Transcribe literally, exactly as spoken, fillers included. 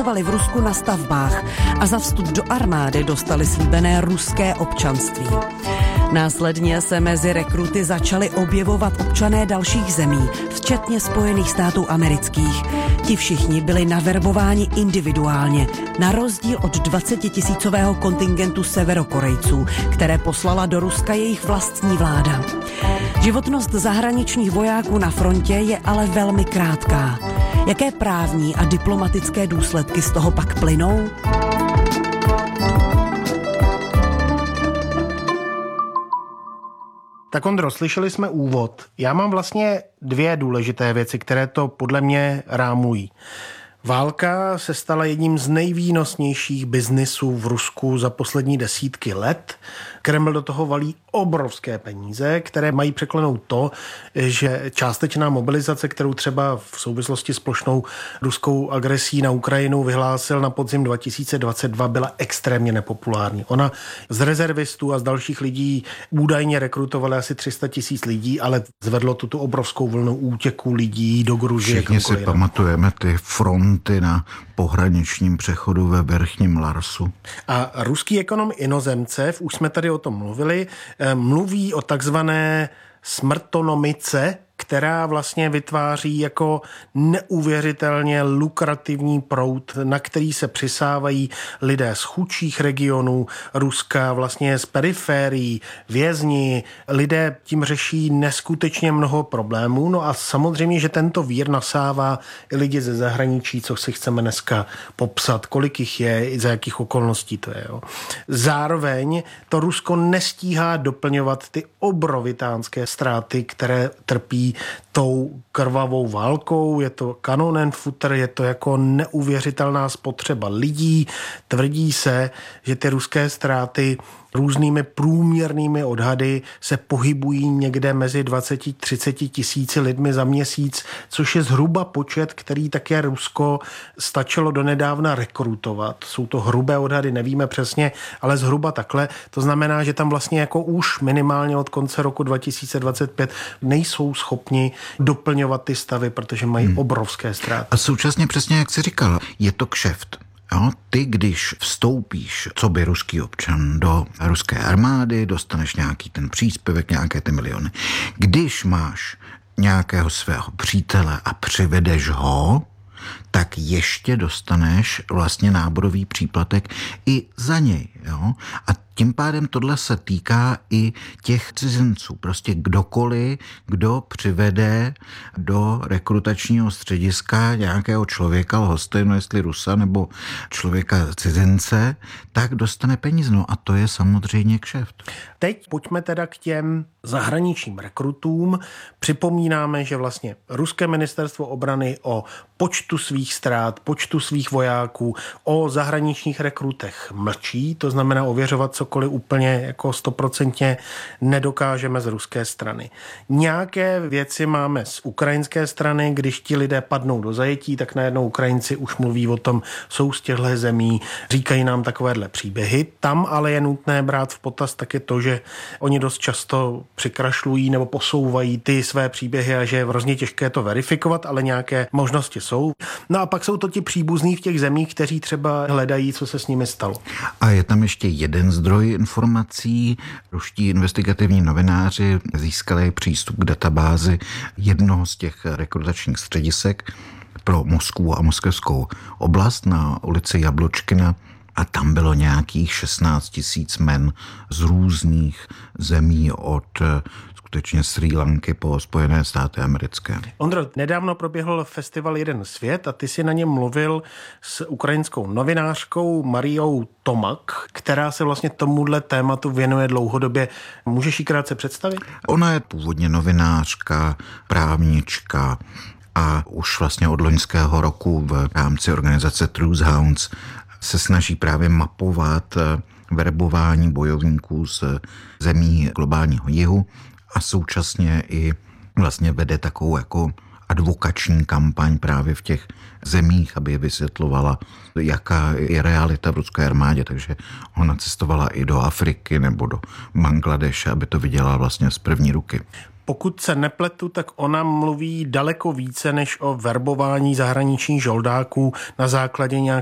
pracovali v Rusku na stavbách a za vstup do armády dostali slíbené ruské občanství. Následně se mezi rekruty začali objevovat občané dalších zemí, včetně Spojených států amerických. Ti všichni byli naverbováni individuálně, na rozdíl od dvacetitisícového kontingentu Severokorejců, které poslala do Ruska jejich vlastní vláda. Životnost zahraničních vojáků na frontě je ale velmi krátká. Jaké právní a diplomatické důsledky z toho pak plynou? Tak Ondro, slyšeli jsme úvod. Já mám vlastně dvě důležité věci, které to podle mě rámují. Válka se stala jedním z nejvýnosnějších biznisů v Rusku za poslední desítky let. Kreml do toho valí obrovské peníze, které mají překlenout to, že částečná mobilizace, kterou třeba v souvislosti s plošnou ruskou agresí na Ukrajinu vyhlásil na podzim dva tisíce dvacet dva, byla extrémně nepopulární. Ona z rezervistů a z dalších lidí údajně rekrutovala asi tři sta tisíc lidí, ale zvedlo to tu obrovskou vlnu útěků lidí do Gruzie. Všichni si pamatujeme ty fronty na pohraničním přechodu ve Verchním Larsu. A ruský ekonom Inozemcev, už jsme tady o tom mluvili, mluví o takzvané smrtonomice, která vlastně vytváří jako neuvěřitelně lukrativní proud, na který se přisávají lidé z chudších regionů Ruska, vlastně z periférií, vězni. Lidé tím řeší neskutečně mnoho problémů. No a samozřejmě, že tento vír nasává i lidi ze zahraničí, co si chceme dneska popsat, kolik jich je, i za jakých okolností to je. Jo. Zároveň to Rusko nestíhá doplňovat ty obrovitánské ztráty, které trpí tou krvavou válkou, je to Kanonenfutter, je to jako neuvěřitelná spotřeba lidí. Tvrdí se, že ty ruské ztráty různými průměrnými odhady se pohybují někde mezi dvacet až třicet tisíci lidmi za měsíc, což je zhruba počet, který také Rusko stačilo donedávna rekrutovat. Jsou to hrubé odhady, nevíme přesně, ale zhruba takhle. To znamená, že tam vlastně jako už minimálně od konce roku dva tisíce dvacet pět nejsou schopni doplňovat ty stavy, protože mají hmm. obrovské ztráty. A současně přesně, jak jsi říkal, je to kšeft. Jo, ty, když vstoupíš, co by ruský občan, do ruské armády, dostaneš nějaký ten příspěvek, nějaké ty miliony. Když máš nějakého svého přítele a přivedeš ho, tak ještě dostaneš vlastně náborový příplatek i za něj. Jo? A tím pádem tohle se týká i těch cizinců. Prostě kdokoliv, kdo přivede do rekrutačního střediska nějakého člověka, lhostejno jestli Rusa nebo člověka cizince, tak dostane peníze. No a to je samozřejmě kšeft. Teď pojďme teda k těm zahraničním rekrutům. Připomínáme, že vlastně ruské ministerstvo obrany o počtu svých ztrát, počtu svých vojáků, o zahraničních rekrutech mlčí, to znamená ověřovat cokoliv úplně jako stoprocentně nedokážeme z ruské strany. Nějaké věci máme z ukrajinské strany, když ti lidé padnou do zajetí, tak najednou Ukrajinci už mluví o tom, jsou z těchto zemí, říkají nám takovéhle příběhy. Tam ale je nutné brát v potaz taky to, že oni dost často přikrašlují nebo posouvají ty své příběhy a že je hrozně těžké to verifikovat, ale nějaké možnosti jsou. No a pak jsou to ti příbuzní v těch zemích, kteří třeba hledají, co se s nimi stalo. A je tam ještě jeden zdroj informací. Ruští investigativní novináři získali přístup k databázi jednoho z těch rekrutačních středisek pro Moskvu a moskevskou oblast na ulici Jabločkina. A tam bylo nějakých šestnáct tisíc men z různých zemí od skutečně Srí Lanky po Spojené státy americké. Ondro, nedávno proběhl festival Jeden svět a ty si na něm mluvil s ukrajinskou novinářkou Mariou Tomak, která se vlastně tomuhle tématu věnuje dlouhodobě. Můžeš ji krátce představit? Ona je původně novinářka, právnička, a už vlastně od loňského roku v rámci organizace Truth Hounds se snaží právě mapovat verbování bojovníků z zemí globálního jihu a současně i vlastně vede takovou jako advokační kampaň právě v těch zemích, aby vysvětlovala, jaká je realita v ruské armádě. Takže ona cestovala i do Afriky nebo do Bangladeše, aby to viděla vlastně z první ruky. Pokud se nepletu, tak ona mluví daleko více než o verbování zahraničních žoldáků na základě nějak